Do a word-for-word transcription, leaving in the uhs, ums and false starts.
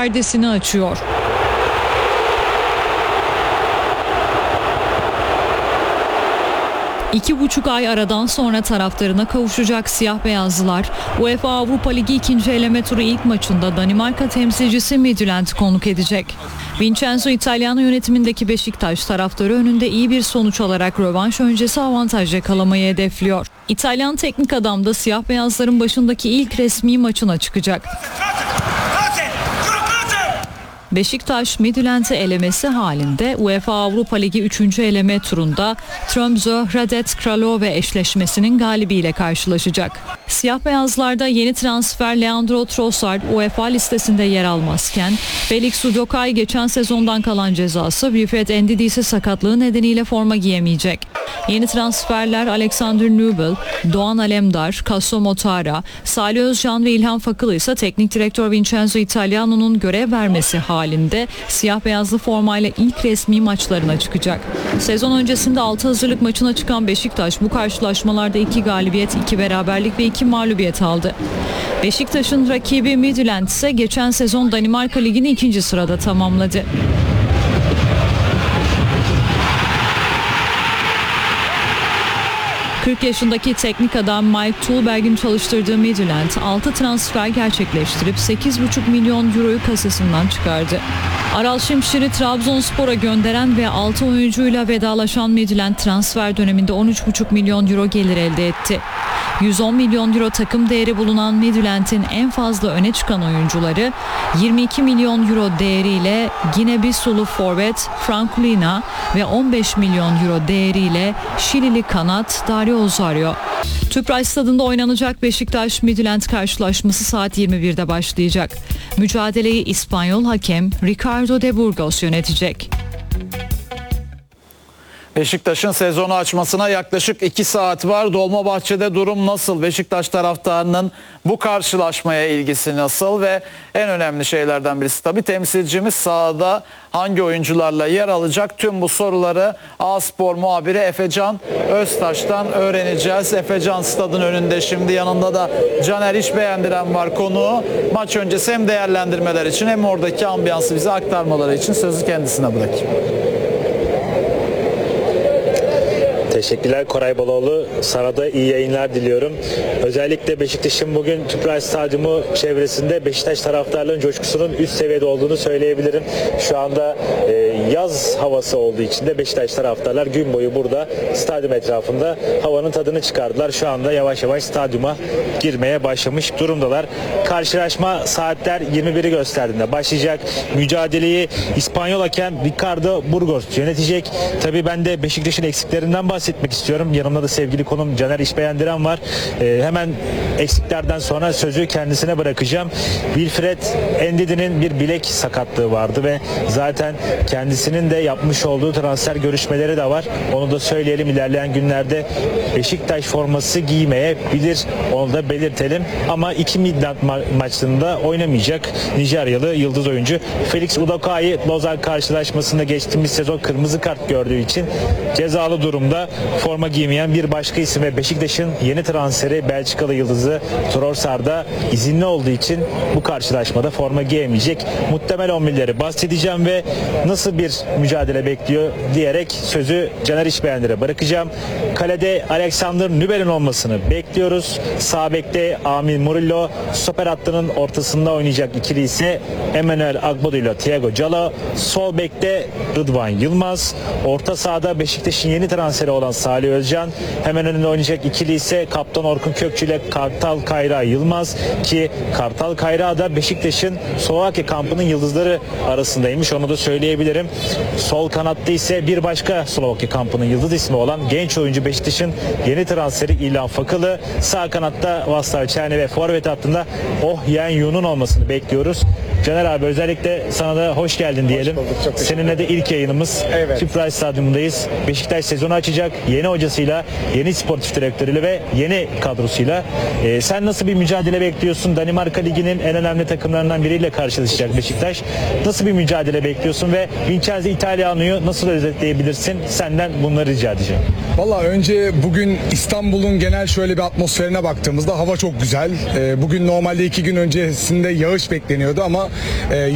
perdesini açıyor. İki buçuk ay aradan sonra taraftarına kavuşacak siyah beyazlılar, UEFA Avrupa Ligi ikinci eleme turu ilk maçında Danimarka temsilcisi Midtjylland'ı konuk edecek. Vincenzo Italiano yönetimindeki Beşiktaş taraftarı önünde iyi bir sonuç alarak rövanş öncesi avantaj yakalamayı hedefliyor. İtalyan teknik adam da siyah beyazların başındaki ilk resmi maçına çıkacak. Beşiktaş Midtjylland'ı elemesi halinde UEFA Avrupa Ligi üçüncü eleme turunda Tromsø Hradec Kralove eşleşmesinin galibiyle karşılaşacak. Siyah beyazlarda yeni transfer Leandro Trossard UEFA listesinde yer almazken Felix Udokai geçen sezondan kalan cezası Wilfred Ndidi ise sakatlığı nedeniyle forma giyemeyecek. Yeni transferler Alexander Nubel, Doğan Alemdar, Kasso Motara, Salih Özcan ve İlhan Fakılı ise teknik direktör Vincenzo Italiano'nun görev vermesi halinde siyah beyazlı formayla ilk resmi maçlarına çıkacak. Sezon öncesinde altı hazırlık maçına çıkan Beşiktaş bu karşılaşmalarda iki galibiyet, iki beraberlik ve iki mağlubiyet aldı. Beşiktaş'ın rakibi Midtjylland ise geçen sezon Danimarka Ligi'ni ikinci sırada tamamladı. kırk yaşındaki teknik adam Mike Tulberg'in çalıştırdığı Midtjylland altı transfer gerçekleştirip sekiz buçuk milyon euroyu kasasından çıkardı. Aral Şimşir'i Trabzonspor'a gönderen ve altı oyuncuyla vedalaşan Midtjylland transfer döneminde on üç buçuk milyon euro gelir elde etti. yüz on milyon euro takım değeri bulunan Midtjylland'in en fazla öne çıkan oyuncuları yirmi iki milyon euro değeriyle Gine-Bissau forvet Frank Lina ve on beş milyon euro değeriyle Şilili kanat Dario Osorio. Tüpraş Stadı'nda oynanacak Beşiktaş Midtjylland karşılaşması saat yirmi birde başlayacak. Mücadeleyi İspanyol hakem Ricardo de Burgos yönetecek. Beşiktaş'ın sezonu açmasına yaklaşık iki saat var. Dolmabahçe'de durum nasıl? Beşiktaş taraftarının bu karşılaşmaya ilgisi nasıl? Ve en önemli şeylerden birisi tabii temsilcimiz sahada hangi oyuncularla yer alacak? Tüm bu soruları A-Spor muhabiri Efecan Öztaş'tan öğreneceğiz. Efecan stadın önünde, şimdi yanında da Caner İşbeğendiren var konuğu. Maç öncesi hem değerlendirmeler için hem oradaki ambiyansı bize aktarmaları için sözü kendisine bırakayım. Teşekkürler Koray Baloğlu. Sana da iyi yayınlar diliyorum. Özellikle Beşiktaş'ın bugün Tüpraş Stadyumu çevresinde Beşiktaş taraftarlarının coşkusunun üst seviyede olduğunu söyleyebilirim. Şu anda e, yaz havası olduğu için de Beşiktaş taraftarlar gün boyu burada stadyum etrafında havanın tadını çıkardılar. Şu anda yavaş yavaş stadyuma girmeye başlamış durumdalar. Karşılaşma saatler yirmi biri gösterdiğinde başlayacak. Mücadeleyi İspanyol hakem Ricardo Burgos yönetecek. Tabii ben de Beşiktaş'ın eksiklerinden bahsetmek istiyorum. Yanımda da sevgili konum Caner İşbeğendiren var. Ee, hemen eksiklerden sonra sözü kendisine bırakacağım. Wilfred Ndidi'nin bir bilek sakatlığı vardı ve zaten kendisinin de yapmış olduğu transfer görüşmeleri de var. Onu da söyleyelim, ilerleyen günlerde Beşiktaş forması giymeyebilir. Onu da belirtelim. Ama iki Midtjylland ma- maçında oynamayacak Nijeryalı yıldız oyuncu Felix Udokai Lozan karşılaşmasında geçtiğimiz sezon kırmızı kart gördüğü için cezalı durumda. Forma giymeyen bir başka isim ve Beşiktaş'ın yeni transferi Belçikalı yıldızı Trossard'a izinli olduğu için bu karşılaşmada forma giyemeyecek. Muhtemel on birleri bahsedeceğim ve nasıl bir mücadele bekliyor diyerek sözü Caner İşbeğendir'e bırakacağım. Kalede Alexander Nubel'in olmasını bekliyoruz. Sağ bekte Amin Murillo, stoper hattının ortasında oynayacak ikili ise Emmanuel Agbodo ile Thiago Jalo. Sol bekte Rıdvan Yılmaz. Orta sahada Beşiktaş'ın yeni transferi olan Salih Özcan, hemen önünde oynayacak ikili ise kaptan Orkun Kökçü ile Kartal Kayra Yılmaz, ki Kartal Kayra da Beşiktaş'ın Slovakya kampının yıldızları arasındaymış, onu da söyleyebilirim. Sol kanatta ise bir başka Slovakya kampının yıldız ismi olan genç oyuncu Beşiktaş'ın yeni transferi İlhan Fakılı. Sağ kanatta Vaslav Çerni ve forvet hattında Oh Yen Yun'un olmasını bekliyoruz. Caner abi, özellikle sana da hoş geldin diyelim. Hoş bulduk, seninle de ilk yayınımız. Evet. Tüpraş Stadyumundayız. Beşiktaş sezonu açacak. Yeni hocasıyla, yeni sportif direktörüyle ve yeni kadrosuyla. Ee, sen nasıl bir mücadele bekliyorsun? Danimarka Ligi'nin en önemli takımlarından biriyle karşılaşacak Beşiktaş. Nasıl bir mücadele bekliyorsun ve Vincenzo Italiano'yu nasıl özetleyebilirsin? Senden bunları rica edeceğim. Valla önce bugün İstanbul'un genel şöyle bir atmosferine baktığımızda hava çok güzel. Ee, bugün normalde iki gün öncesinde yağış bekleniyordu ama e,